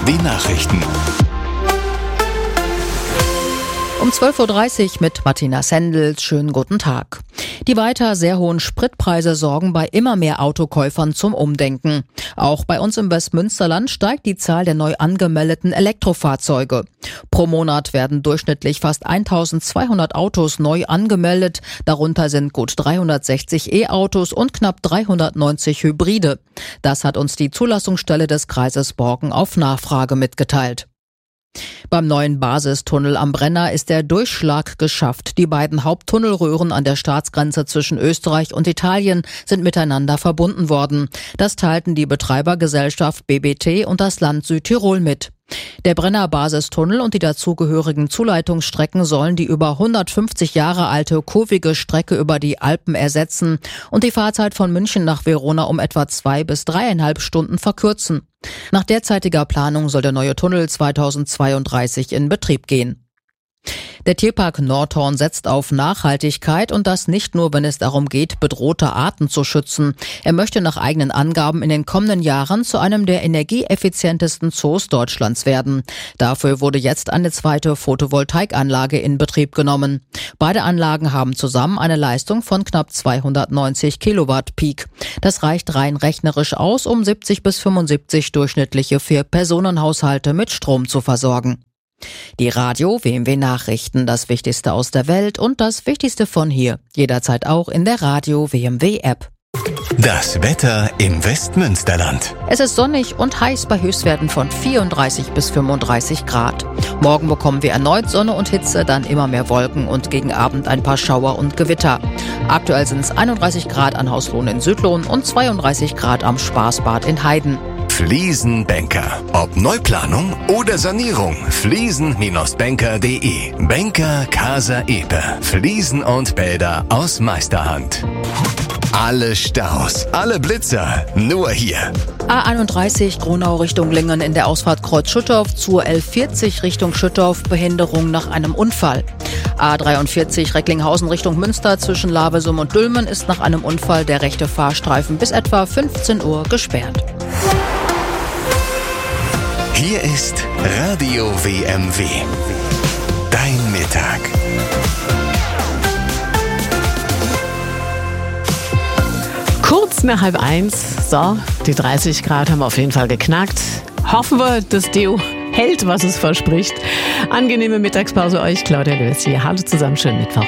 BMW Nachrichten. Um 12.30 Uhr mit Martina Sendels. Schönen guten Tag. Die weiter sehr hohen Spritpreise sorgen bei immer mehr Autokäufern zum Umdenken. Auch bei uns im Westmünsterland steigt die Zahl der neu angemeldeten Elektrofahrzeuge. Pro Monat werden durchschnittlich fast 1200 Autos neu angemeldet. Darunter sind gut 360 E-Autos und knapp 390 Hybride. Das hat uns die Zulassungsstelle des Kreises Borken auf Nachfrage mitgeteilt. Beim neuen Basistunnel am Brenner ist der Durchschlag geschafft. Die beiden Haupttunnelröhren an der Staatsgrenze zwischen Österreich und Italien sind miteinander verbunden worden. Das teilten die Betreibergesellschaft BBT und das Land Südtirol mit. Der Brenner Basistunnel und die dazugehörigen Zuleitungsstrecken sollen die über 150 Jahre alte kurvige Strecke über die Alpen ersetzen und die Fahrzeit von München nach Verona um etwa 2 bis 3,5 Stunden verkürzen. Nach derzeitiger Planung soll der neue Tunnel 2032 in Betrieb gehen. Der Tierpark Nordhorn setzt auf Nachhaltigkeit und das nicht nur, wenn es darum geht, bedrohte Arten zu schützen. Er möchte nach eigenen Angaben in den kommenden Jahren zu einem der energieeffizientesten Zoos Deutschlands werden. Dafür wurde jetzt eine zweite Photovoltaikanlage in Betrieb genommen. Beide Anlagen haben zusammen eine Leistung von knapp 290 Kilowatt Peak. Das reicht rein rechnerisch aus, um 70 bis 75 durchschnittliche 4-Personen-Haushalte mit Strom zu versorgen. Die Radio BMW Nachrichten, das Wichtigste aus der Welt und das Wichtigste von hier. Jederzeit auch in der Radio BMW App. Das Wetter im Westmünsterland. Es ist sonnig und heiß bei Höchstwerten von 34 bis 35 Grad. Morgen bekommen wir erneut Sonne und Hitze, dann immer mehr Wolken und gegen Abend ein paar Schauer und Gewitter. Aktuell sind es 31 Grad an Hauslohn in Südlohn und 32 Grad am Spaßbad in Heiden. Fliesenbanker. Ob Neuplanung oder Sanierung. Fliesen-banker.de. Banker Casa Epe. Fliesen und Bäder aus Meisterhand. Alle Staus, alle Blitzer, nur hier. A31 Gronau Richtung Lingen in der Ausfahrt Kreuz Schüttorf zur L40 Richtung Schüttorf, Behinderung nach einem Unfall. A43 Recklinghausen Richtung Münster zwischen Lavesum und Dülmen ist nach einem Unfall der rechte Fahrstreifen bis etwa 15 Uhr gesperrt. Hier ist Radio WMW. Dein Mittag. Kurz nach 12:30. So, die 30 Grad haben wir auf jeden Fall geknackt. Hoffen wir, das Deo hält, was es verspricht. Angenehme Mittagspause euch, Claudia Lös hier. Hallo zusammen, schönen Mittwoch.